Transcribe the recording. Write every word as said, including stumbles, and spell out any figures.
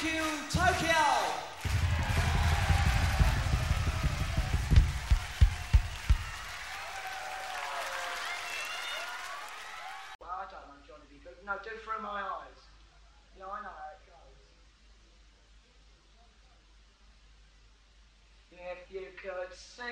you, Tokyo! Well, I don't know, Johnny B. Good. No, do through my eyes. Yeah, I know how it goes. If you could see